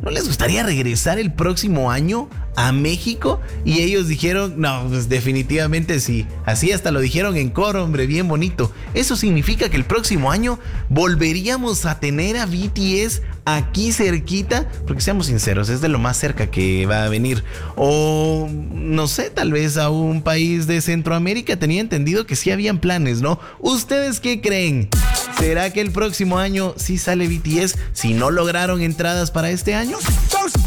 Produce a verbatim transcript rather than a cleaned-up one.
¿no les gustaría regresar el próximo año a México? Y ellos dijeron, no, pues definitivamente sí. Así hasta lo dijeron en coro, hombre, bien bonito. Eso significa que el próximo año volveríamos a tener a B T S aquí cerquita, porque seamos sinceros, es de lo más cerca que va a venir. O no sé, tal vez a un país de Centroamérica. Tenía entendido que sí habían planes, ¿no? ¿Ustedes qué creen? ¿Será que el próximo año sí sale B T S si no lograron entradas para este año?